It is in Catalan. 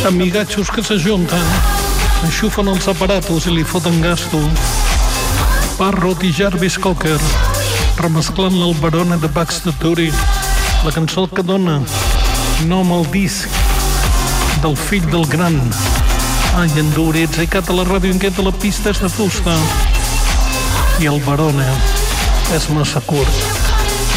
Amigatxos que s'ajunten, enxufen els aparatos i li foten gasto. Parrot i Jarvis Cocker, remesclant l'Alberone de Baxter Dury, la cançó que dona nom al disc del fill del gran. Ai, en Dury, ets aicat a la ràdio inquieta, la pista és de fusta. I el Barone és massa curt.